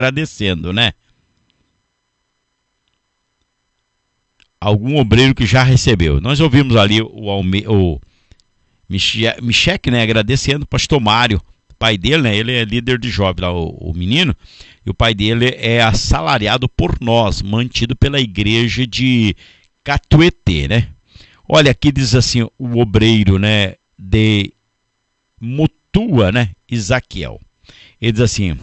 agradecendo, né? Algum obreiro que já recebeu. Nós ouvimos ali o Micheque, né, agradecendo o pastor Mário, pai dele, né, ele é líder de jovem lá, o menino, e o pai dele é assalariado por nós, mantido pela igreja de Catuetê, né? Olha, aqui diz assim, o obreiro, né, de Mutua, né, Isaquiel. Ele diz assim: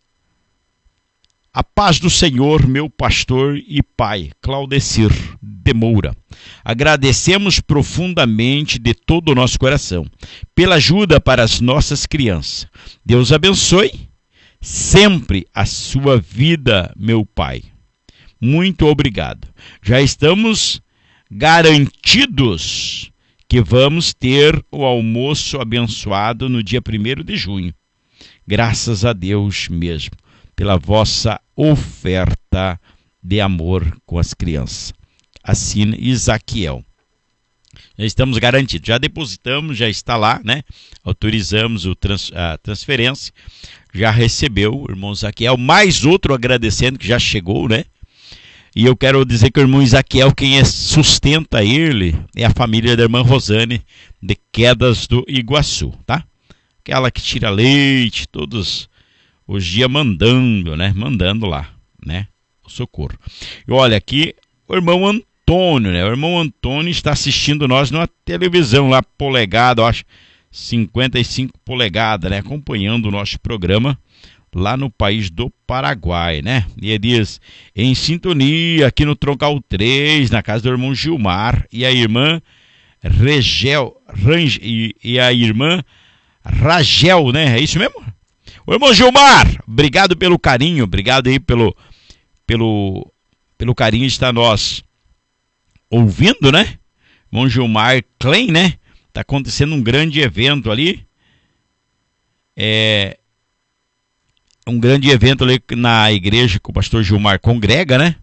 a paz do Senhor, meu pastor e pai, Claudecir de Moura. Agradecemos profundamente de todo o nosso coração pela ajuda para as nossas crianças. Deus abençoe sempre a sua vida, meu pai. Muito obrigado. Já estamos garantidos que vamos ter o almoço abençoado no dia 1º de junho. Graças a Deus mesmo, pela vossa oferta de amor com as crianças. Assina Isaquiel. Já estamos garantidos, já depositamos, já está lá, né? Autorizamos a transferência, já recebeu o irmão Isaquiel, mais outro agradecendo que já chegou, né? E eu quero dizer que o irmão Isaquiel, quem sustenta ele, é a família da irmã Rosane, de Quedas do Iguaçu, tá? Aquela que tira leite todos os dias mandando, né? Mandando lá, né? O socorro. E olha aqui, o irmão Antônio, né? O irmão Antônio está assistindo nós numa televisão lá, polegada, eu acho, 55 polegadas, né? Acompanhando o nosso programa lá no país do Paraguai, né? E ele diz, em sintonia aqui no Troncal 3, na casa do irmão Gilmar e a irmã e a irmã Ragel, né? É isso mesmo? O irmão Gilmar, obrigado pelo carinho, obrigado aí pelo carinho de estar nós ouvindo, né? Irmão Gilmar Klein, né? Tá acontecendo um grande evento ali. Um grande evento ali na igreja que o pastor Gilmar congrega, né?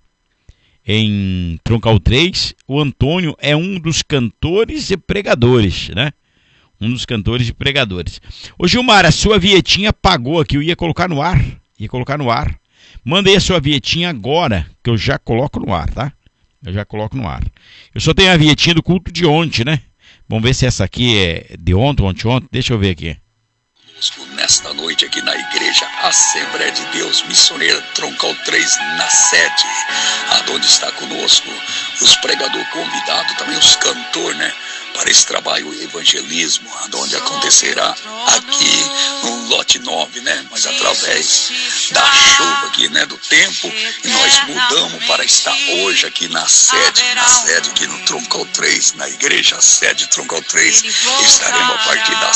Em Troncal 3. O Antônio é um dos cantores e pregadores, né? Um dos cantores e pregadores. Ô Gilmar, a sua vietinha apagou aqui, eu ia colocar no ar. Manda aí a sua vietinha agora, que eu já coloco no ar, tá? Eu já coloco no ar. Eu só tenho a vietinha do culto de ontem, né? Vamos ver se essa aqui é de ontem. Deixa eu ver aqui. Nesta noite aqui na Igreja Assembleia de Deus Missioneira Troncal 3, na sede, aonde está conosco os pregadores convidados, também os cantores, né? Para esse trabalho evangelismo, onde acontecerá aqui no lote 9, né? Mas através da chuva aqui, né? Do tempo, e nós mudamos para estar hoje aqui na sede aqui no Troncal 3, na igreja sede Troncal 3. Estaremos a partir das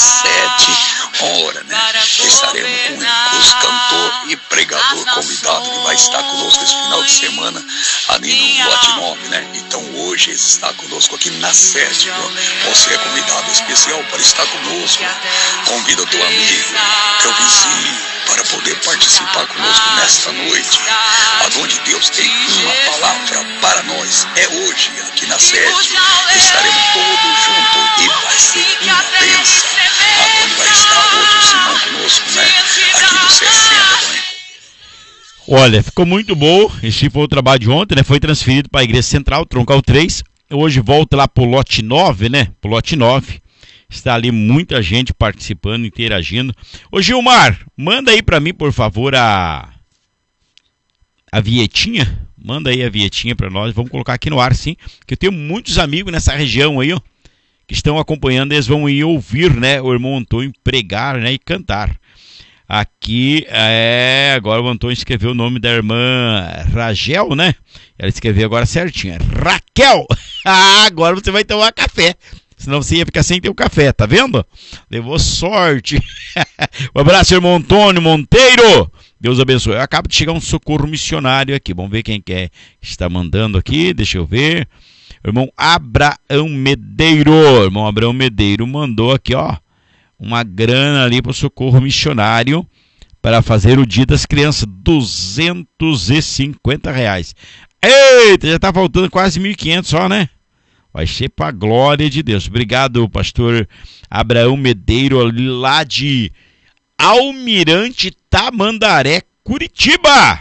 7h, né? Estaremos com os cantores e pregador convidado que vai estar conosco esse final de semana ali no lote 9, né? Então hoje está conosco aqui na sede, viu? Você é convidado especial para estar conosco. Convida teu amigo, teu vizinho, para poder participar conosco nesta noite, aonde Deus tem uma palavra para nós. É hoje, aqui na sede. Estaremos todos juntos e vai ser uma bênção. Aonde vai estar outro Simão conosco, né? Aqui no 60 também. Olha, ficou muito bom. Esse foi o trabalho de ontem, né? Foi transferido para a Igreja Central, Troncal 3. Hoje volta lá pro lote 9, né? Pro lote 9. Está ali muita gente participando, interagindo. Ô Gilmar, manda aí para mim, por favor, a vietinha. Manda aí a vietinha para nós. Vamos colocar aqui no ar, sim. Que eu tenho muitos amigos nessa região aí, ó, que estão acompanhando. Eles vão ir ouvir, né? O irmão Antônio pregar, né? E cantar. Aqui, agora o Antônio escreveu o nome da irmã Ragel, né? Ela escreveu agora certinho. Raquel! Agora você vai tomar café. Senão você ia ficar sem ter o café, tá vendo? Levou sorte. Um abraço, irmão Antônio Monteiro. Deus abençoe. Eu acabo de chegar um socorro missionário aqui. Vamos ver quem que está mandando aqui. Deixa eu ver. Irmão Abraão Medeiro. Irmão Abraão Medeiro mandou aqui, ó, uma grana ali para o socorro missionário para fazer o dia das crianças, R$250. Eita, já tá faltando quase 1.500 só, né? Vai ser para a glória de Deus. Obrigado, pastor Abraão Medeiro, lá de Almirante Tamandaré, Curitiba.